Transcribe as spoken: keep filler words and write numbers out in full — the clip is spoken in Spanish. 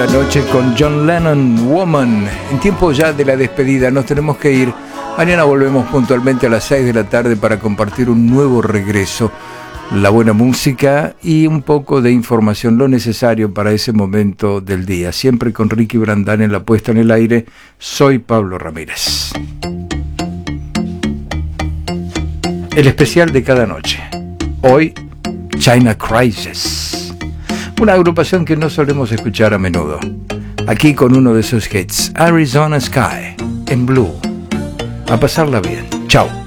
la noche con John Lennon, Woman. En tiempo ya de la despedida, nos tenemos que ir. Mañana volvemos puntualmente a las seis de la tarde para compartir un nuevo regreso, la buena música y un poco de información, lo necesario para ese momento del día. Siempre con Ricky Brandán en la puesta en el aire. Soy Pablo Ramírez. El especial de cada noche. Hoy, China Crisis. Una agrupación que no solemos escuchar a menudo. Aquí con uno de sus hits, Arizona Sky, en Blue. A pasarla bien. Chao.